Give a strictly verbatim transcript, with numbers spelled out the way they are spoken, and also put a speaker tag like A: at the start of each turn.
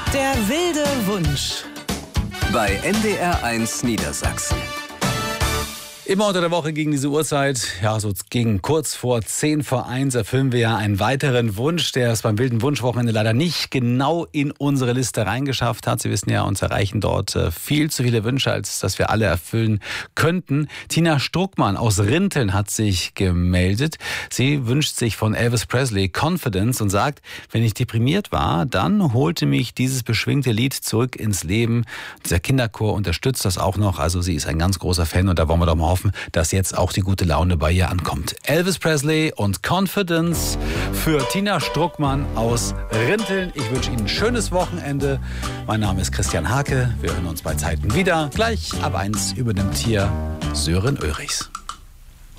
A: Der wilde Wunsch.
B: Bei N D R eins Niedersachsen.
C: Immer unter der Woche gegen diese Uhrzeit, ja so gegen kurz vor zehn vor eins, erfüllen wir ja einen weiteren Wunsch, der es beim wilden Wunschwochenende leider nicht genau in unsere Liste reingeschafft hat. Sie wissen ja, uns erreichen dort viel zu viele Wünsche, als dass wir alle erfüllen könnten. Tina Struckmann aus Rinteln hat sich gemeldet. Sie wünscht sich von Elvis Presley Confidence und sagt, wenn ich deprimiert war, dann holte mich dieses beschwingte Lied zurück ins Leben. Dieser Kinderchor unterstützt das auch noch, also sie ist ein ganz großer Fan und da wollen wir doch mal hoffen, dass jetzt auch die gute Laune bei ihr ankommt. Elvis Presley und Confidence für Tina Struckmann aus Rinteln. Ich wünsche Ihnen ein schönes Wochenende. Mein Name ist Christian Hake. Wir hören uns bei Zeiten wieder. Gleich ab eins übernimmt hier Sören Ulrichs.